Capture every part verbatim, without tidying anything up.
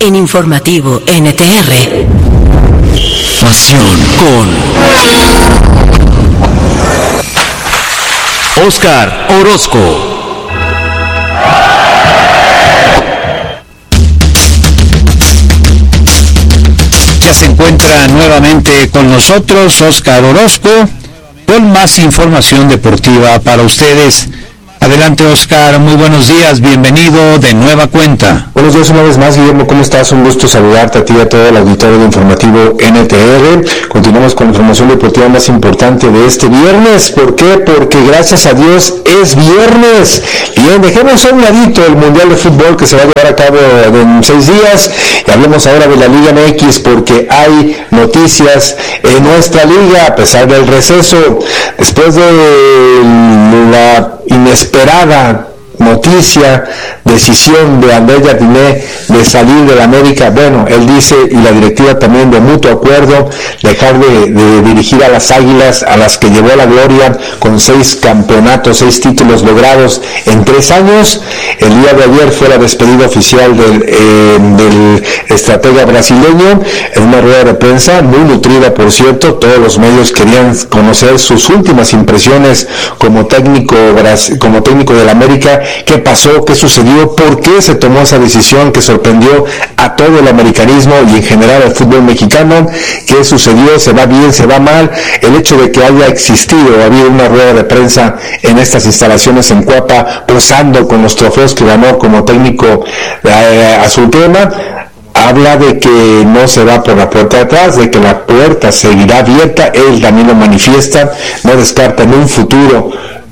En Informativo N T R. Pasión con Oscar Orozco. Ya se encuentra nuevamente con nosotros Oscar Orozco con más información deportiva para ustedes. Adelante, Oscar, muy buenos días, bienvenido de nueva cuenta. Buenos días una vez más, Guillermo, ¿cómo estás? Un gusto saludarte a ti y a todo el auditorio de Informativo N T R. Continuamos con la información deportiva más importante de este viernes. ¿Por qué? Porque gracias a Dios es viernes. Bien, dejemos a un ladito el Mundial de Fútbol que se va a llevar a cabo en seis días y hablemos ahora de la Liga M X porque hay noticias en nuestra liga a pesar del receso. Después de la inesperada noticia, decisión de Andrés Jardiné de salir de la América, bueno, él dice, y la directiva también de mutuo acuerdo, dejar de, de dirigir a las Águilas, a las que llevó a la gloria con seis campeonatos, seis títulos logrados en tres años. El día de ayer fue la despedida oficial del, eh, del estratega brasileño, en una rueda de prensa muy nutrida, por cierto. Todos los medios querían conocer sus últimas impresiones como técnico, como técnico del América. ¿Qué pasó? ¿Qué sucedió? ¿Por qué se tomó esa decisión que sorprendió a todo el americanismo y en general al fútbol mexicano? ¿Qué sucedió? ¿Se va bien? ¿Se va mal? El hecho de que haya existido, ha habido una rueda de prensa en estas instalaciones en Cuapa, posando con los trofeos que ganó como técnico eh, azul crema, habla de que no se va por la puerta de atrás, de que la puerta seguirá abierta. Él también lo manifiesta, no descarta en un futuro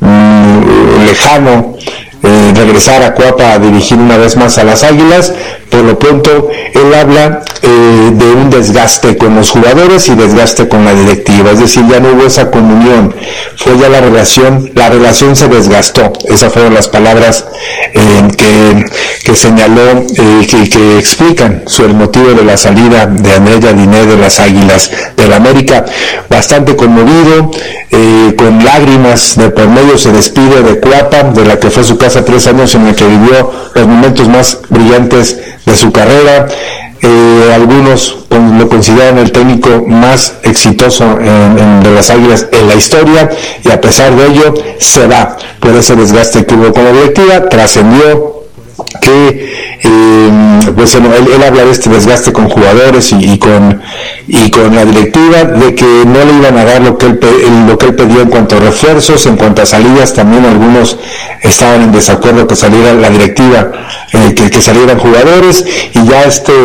mmm, lejano Eh, regresar a Cuapa a dirigir una vez más a las Águilas. Por lo pronto él habla eh, de un desgaste con los jugadores y desgaste con la directiva, es decir, ya no hubo esa comunión, fue ya la relación, la relación se desgastó. Esas fueron las palabras eh, que, que señaló, eh, que, que explican sobre el motivo de la salida de Andrés Jardiné de las Águilas del América. Bastante conmovido, eh, con lágrimas de por medio se despide de Cuapa, de la que fue su casa tres años, en la que vivió los momentos más brillantes de su carrera. Eh, algunos lo consideran el técnico más exitoso en, en, de las Águilas en la historia, y a pesar de ello se va por ese desgaste que hubo con la directiva. Trascendió que eh, pues él, él habla de este desgaste con jugadores y, y con y con la directiva, de que no le iban a dar lo que él, lo que él pedía en cuanto a refuerzos, en cuanto a salidas. También algunos estaban en desacuerdo que saliera la directiva, eh, que, que salieran jugadores, y ya este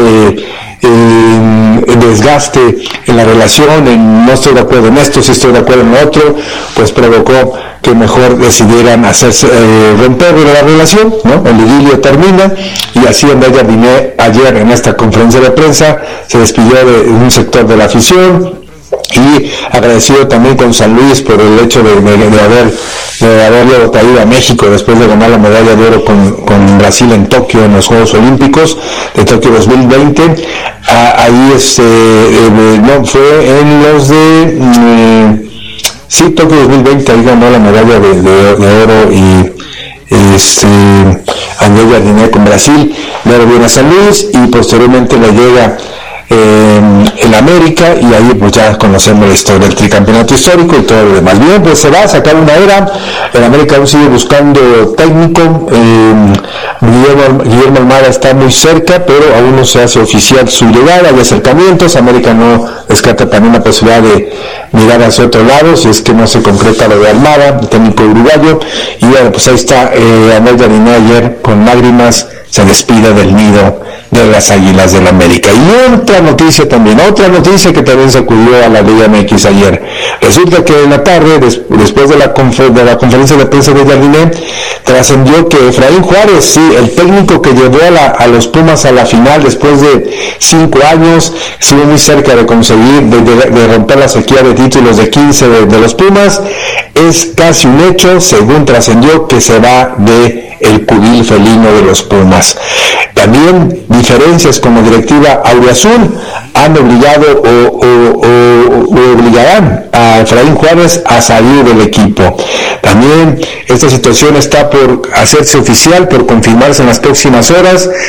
eh, desgaste en la relación, en no estoy de acuerdo en esto, si estoy de acuerdo en lo otro, pues provocó que mejor decidieran hacerse, eh, romper la relación, ¿no? El idilio termina, y así Andrés Jardiné ayer en esta conferencia de prensa se despidió de un sector de la afición, y agradecido también con San Luis por el hecho de, de, de haber de haberlo traído a México después de ganar la medalla de oro con, con Brasil en Tokio, en los Juegos Olímpicos de Tokio dos mil veinte. Ah, ahí este, eh, no, fue en los de eh, sí, Tokio dos mil veinte, ahí ganó la medalla de, de, de oro, y este Andrés Jardiné con Brasil. Luego viene a San Luis y posteriormente le llega Eh, en América, y ahí pues ya conocemos la historia del tricampeonato histórico y todo lo demás. Bien, pues se va a sacar una era. En América aún sigue buscando técnico. eh, Guillermo, Guillermo Almada está muy cerca, pero aún no se hace oficial su llegada. Hay acercamientos. América no descarta también la posibilidad de mirar hacia otro lado si es que no se concreta lo de Almada, el técnico uruguayo. Y bueno, pues ahí está eh, Andrés Jardiné ayer con lágrimas se despide del nido de las Águilas del América. Y otra noticia también, otra noticia que también sacudió a la Liga M X ayer. Resulta que en la tarde, des, después de la, confer, de la conferencia de prensa de Jardiné, trascendió que Efraín Juárez, sí, el técnico que llevó a, la, a los Pumas a la final después de cinco años, estuvo muy cerca de conseguir, de, de, de romper la sequía de títulos de quince de, de los Pumas. Es casi un hecho, según trascendió, que se va de el cubil felino de los Pumas. También diferencias con la directiva auriazul han obligado o, o, o, o obligarán a Efraín Juárez a salir del equipo. También esta situación está por hacerse oficial, por confirmarse en las próximas horas.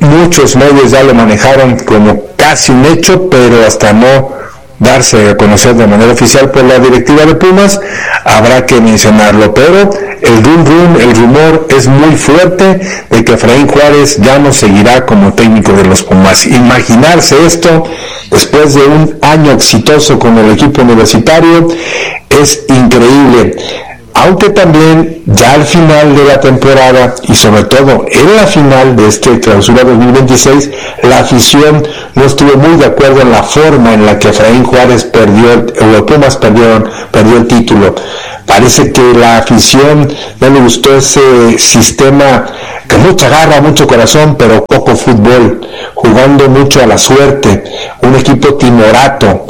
muchos medios ya lo manejaron como casi un hecho, pero hasta no darse a conocer de manera oficial por la directiva de Pumas, habrá que mencionarlo, pero el rum rum, el rumor es muy fuerte de que Efraín Juárez ya no seguirá como técnico de los Pumas. Imaginarse esto después de un año exitoso con el equipo universitario es increíble. Aunque también ya al final de la temporada y sobre todo en la final de este clausura dos mil veintiséis, la afición no estuvo muy de acuerdo en la forma en la que Efraín Juárez perdió, o los Pumas perdieron, perdió el título. Parece que la afición no le gustó ese sistema con mucha garra, mucho corazón, pero poco fútbol, jugando mucho a la suerte, un equipo timorato,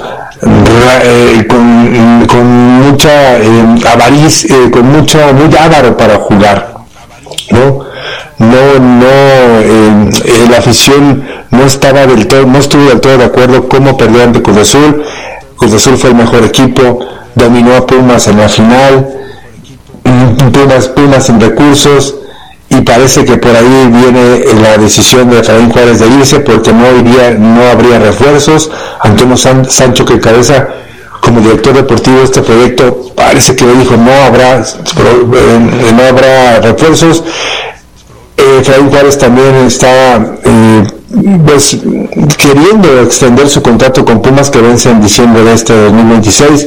Eh, con, con mucha eh, avaricia, eh, con mucho, muy avaro para jugar, ¿no? No, no, eh, eh, la afición no estaba del todo, no estuvo del todo de acuerdo cómo perdió ante Cruz Azul. Cruz Azul fue el mejor equipo, dominó a Pumas en la final, Pumas, Pumas sin recursos, y parece que por ahí viene la decisión de Efraín Juárez de irse porque no iría, no habría refuerzos. Antonio San, Sancho, que cabeza como director deportivo de este proyecto, parece que le dijo no habrá no habrá refuerzos. eh, Efraín Juárez también está eh, pues queriendo extender su contrato con Pumas, que vence en diciembre de este dos mil veintiséis.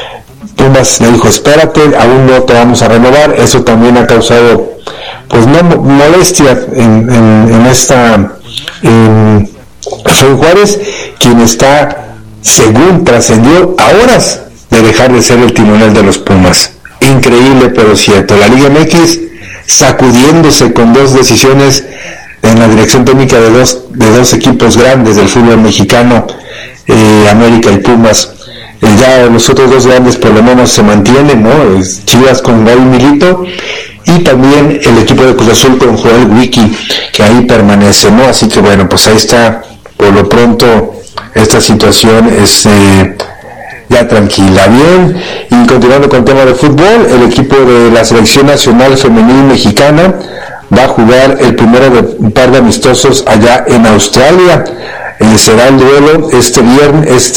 Pumas le dijo espérate, aún no te vamos a renovar. Eso también ha causado pues no molestia en, en, en esta en Efraín Juárez, quien está, según trascendió, a horas de dejar de ser el timonel de los Pumas. Increíble pero cierto. La Liga M X sacudiéndose con dos decisiones en la dirección técnica de dos de dos equipos grandes del fútbol mexicano, eh, América y Pumas. Eh, ya los otros dos grandes por lo menos se mantienen, ¿no? Chivas con Gaby Milito, y también el equipo de Cruz Azul con Joel Wiki, que ahí permanece, ¿no? Así que bueno, pues ahí está, por lo pronto, esta situación es eh, ya tranquila. Bien, y continuando con el tema de fútbol, el equipo de la Selección Nacional Femenil Mexicana va a jugar el primero de un par de amistosos allá en Australia. Eh, será el duelo este viernes, este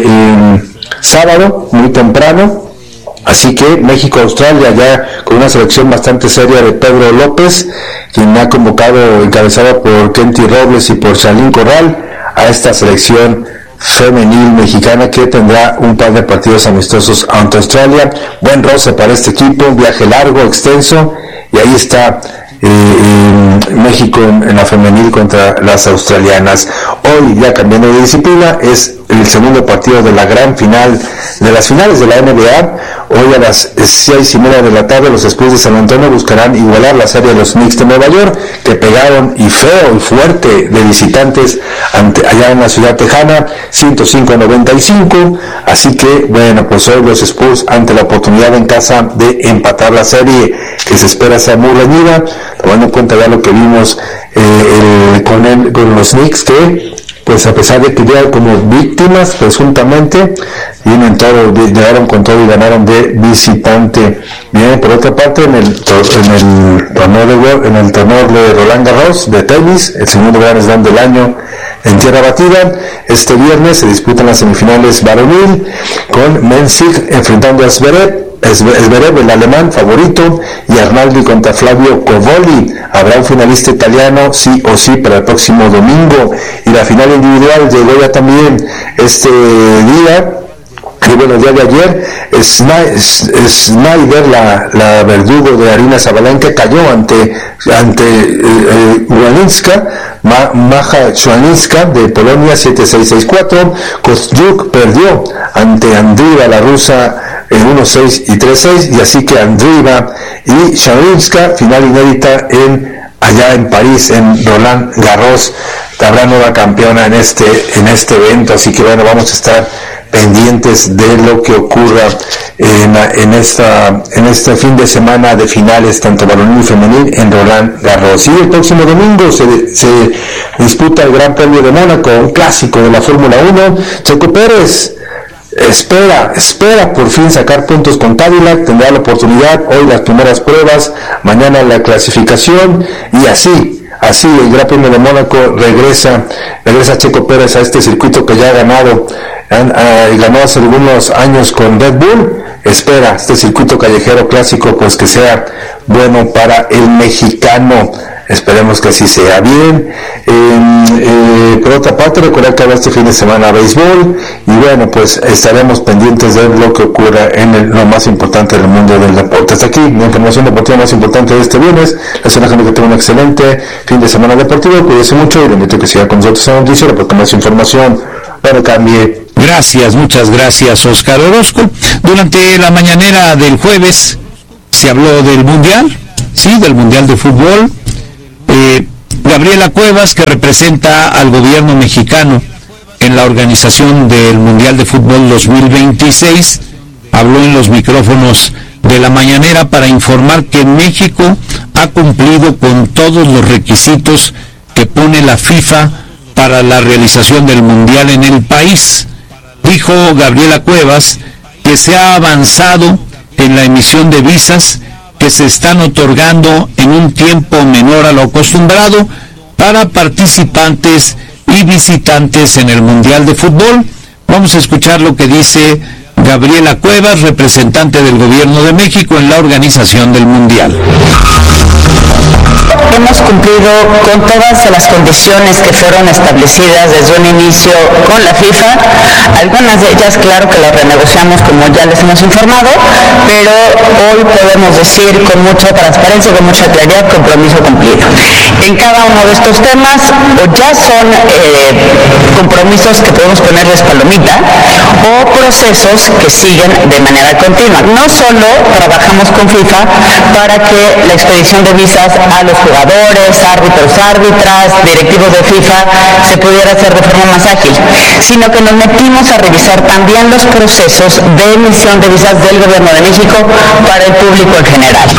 eh, sábado, muy temprano. Así que México-Australia, ya con una selección bastante seria de Pedro López, quien ha convocado, encabezada por Kenty Robles y por Charlín Corral, a esta selección femenil mexicana que tendrá un par de partidos amistosos ante Australia. Buen roce para este equipo, un viaje largo, extenso, y ahí está eh, eh, México en, en la femenil contra las australianas. Hoy, ya cambiando de disciplina, es el segundo partido de la gran final, de las finales de la N B A. Hoy a las seis y media de la tarde los Spurs de San Antonio buscarán igualar la serie de los Knicks de Nueva York, que pegaron y feo y fuerte de visitantes ante, allá en la ciudad tejana, ciento cinco a noventa y cinco. Así que bueno, pues hoy los Spurs, ante la oportunidad en casa de empatar la serie, que se espera sea muy reñida, tomando en cuenta ya lo que vimos eh, el, con, el, con los Knicks, que pues a pesar de que llegan como víctimas presuntamente, vienen todo, llegaron con todo y ganaron de visitante. Bien, por otra parte, en el en el torneo de, en el torneo de Roland Garros de tenis, el segundo Grand Slam del año en tierra batida, este viernes se disputan las semifinales varonil, con Mensik enfrentando a Zverev, Zverev, el alemán favorito, y Arnaldi contra Flavio Covoli. Habrá un finalista italiano sí o sí para el próximo domingo, y la final individual llegó ya también este día. Y bueno, el día de ayer, Snyder, la, la verdugo de Arina Sabalenka, cayó ante ante eh, Juaninska, Ma, Maja Juaninska de Polonia, siete seis seis cuatro. Kostyuk perdió ante Andrieva, la rusa, en uno seis y tres seis, y así que Andrieva y Juaninska, final inédita en allá en París, en Roland Garros. Habrá nueva campeona en este en este evento, así que bueno, vamos a estar pendientes de lo que ocurra en, en esta en este fin de semana de finales, tanto varonil y femenil, en Roland Garros. Y el próximo domingo se, se disputa el Gran Premio de Mónaco, un clásico de la Fórmula uno. Checo Pérez espera, espera por fin sacar puntos con Cadillac, tendrá la oportunidad, hoy las primeras pruebas, mañana la clasificación, y así Así, el Gran Premio de Mónaco regresa, regresa Checo Pérez a este circuito que ya ha ganado, y ganó hace algunos años con Red Bull. Espera este circuito callejero clásico pues que sea bueno para el mexicano. Esperemos que así sea. Bien, eh, eh, por otra parte, recordar que habrá este fin de semana béisbol, y bueno, pues estaremos pendientes de lo que ocurra en el, lo más importante del mundo del deporte. Hasta aquí la información deportiva más importante de este viernes. Les deseo que tenga un excelente fin de semana deportivo. Cuídense mucho y le invito a que siga con nosotros en la noticia porque más información para cambie. Gracias, muchas gracias, Óscar Orozco. Durante la mañanera del jueves se habló del Mundial, sí, del Mundial de Fútbol. Eh, Gabriela Cuevas, que representa al gobierno mexicano en la organización del Mundial de Fútbol dos mil veintiséis, habló en los micrófonos de la mañanera para informar que México ha cumplido con todos los requisitos que pone la FIFA para la realización del Mundial en el país. Dijo Gabriela Cuevas que se ha avanzado en la emisión de visas que se están otorgando en un tiempo menor a lo acostumbrado para participantes y visitantes en el Mundial de Fútbol. Vamos a escuchar lo que dice Gabriela Cuevas, representante del Gobierno de México en la organización del Mundial. Hemos cumplido con todas las condiciones que fueron establecidas desde un inicio con la FIFA. Algunas de ellas, claro que las renegociamos como ya les hemos informado, pero hoy podemos decir con mucha transparencia, con mucha claridad, compromiso cumplido. En cada uno de estos temas, o ya son eh, compromisos que podemos ponerles palomita, o procesos que siguen de manera continua. No solo trabajamos con FIFA para que la expedición de visas a los jugadores, árbitros, árbitras, directivos de FIFA se pudiera hacer de forma más ágil, sino que nos metimos a revisar también los procesos de emisión de visas del Gobierno de México para el público en general.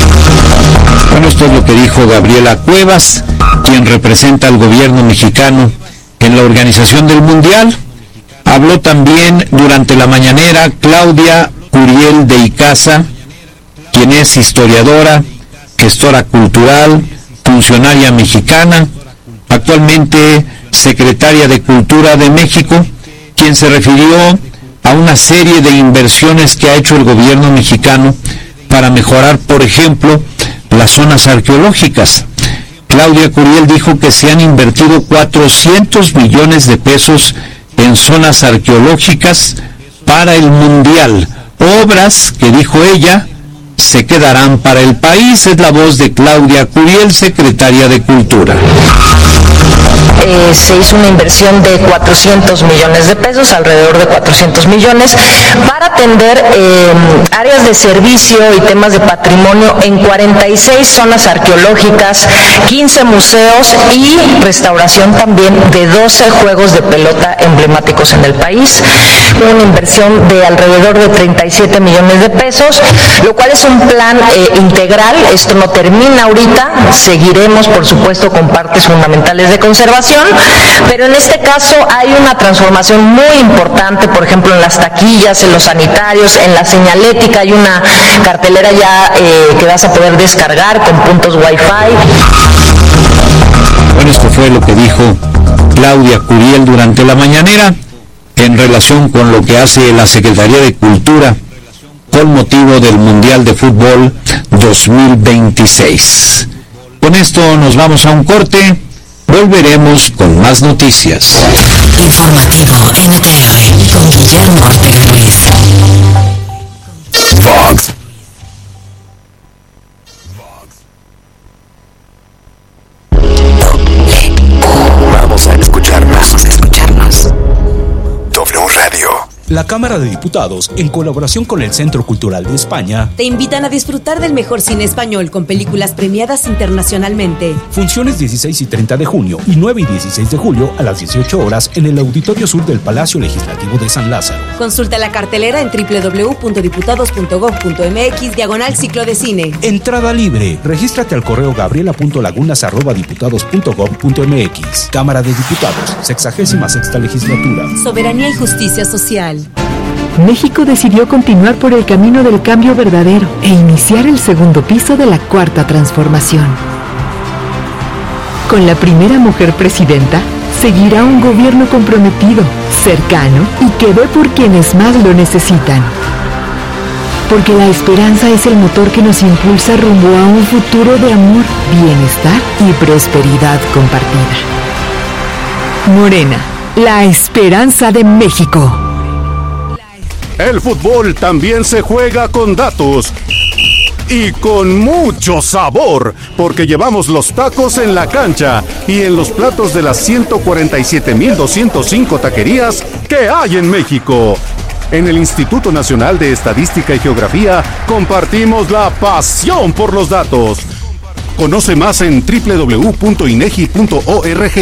Bueno, esto es lo que dijo Gabriela Cuevas, quien representa al gobierno mexicano en la organización del Mundial. Habló también durante la mañanera Claudia Curiel de Icaza, quien es historiadora, gestora cultural, funcionaria mexicana, actualmente secretaria de Cultura de México, quien se refirió a una serie de inversiones que ha hecho el gobierno mexicano para mejorar, por ejemplo, las zonas arqueológicas. Claudia Curiel dijo que se han invertido cuatrocientos millones de pesos en zonas arqueológicas para el Mundial, obras que, dijo ella, se quedarán para el país. Es la voz de Claudia Curiel, secretaria de Cultura. Eh, se hizo una inversión de cuatrocientos millones de pesos, alrededor de cuatrocientos millones, para atender eh, áreas de servicio y temas de patrimonio en cuarenta y seis zonas arqueológicas, quince museos y restauración también de doce juegos de pelota emblemáticos en el país. Una inversión de alrededor de treinta y siete millones de pesos, lo cual es un plan eh, integral. Esto no termina ahorita, seguiremos por supuesto con partes fundamentales de conservación, pero en este caso hay una transformación muy importante, por ejemplo en las taquillas, en los sanitarios, en la señalética. Hay una cartelera ya eh, que vas a poder descargar con puntos Wi-Fi. Bueno, esto fue lo que dijo Claudia Curiel durante la mañanera en relación con lo que hace la Secretaría de Cultura con motivo del Mundial de Fútbol dos mil veintiséis. Con esto nos vamos a un corte. Volveremos con más noticias. Informativo N T R con Guillermo Ortega Ruiz. Fox. Vamos a escucharnos. Vamos a escucharnos. W Radio. La Cámara de Diputados, en colaboración con el Centro Cultural de España, te invitan a disfrutar del mejor cine español con películas premiadas internacionalmente. Funciones dieciséis y treinta de junio y nueve y dieciséis de julio a las dieciocho horas en el Auditorio Sur del Palacio Legislativo de San Lázaro. Consulta la cartelera en doble u doble u doble u punto diputados punto gob punto m x diagonal ciclo de cine. Entrada libre. Regístrate al correo gabriela punto lagunas arroba diputados punto gob punto m x. Cámara de Diputados, sexagésima sexta legislatura. Soberanía y justicia social. México decidió continuar por el camino del cambio verdadero e iniciar el segundo piso de la cuarta transformación. Con la primera mujer presidenta, seguirá un gobierno comprometido, cercano y que ve por quienes más lo necesitan. Porque la esperanza es el motor que nos impulsa rumbo a un futuro de amor, bienestar y prosperidad compartida. Morena, la esperanza de México. El fútbol también se juega con datos. Y con mucho sabor, porque llevamos los tacos en la cancha y en los platos de las ciento cuarenta y siete mil doscientos cinco taquerías que hay en México. En el Instituto Nacional de Estadística y Geografía compartimos la pasión por los datos. Conoce más en doble u doble u doble u punto inegi punto org.